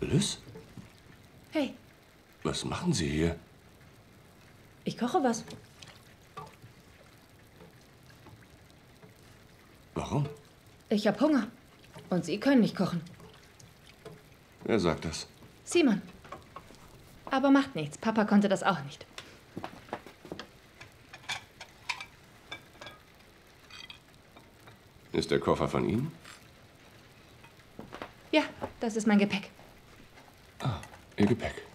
Liz? Hey, Was machen Sie hier? ich koche was. Warum? Ich hab Hunger. Und Sie können nicht kochen. Wer sagt das? Simon. Aber macht nichts. Papa konnte das auch nicht. Ist der Koffer von Ihnen? Ja, das ist mein Gepäck. Ah, Ihr Gepäck.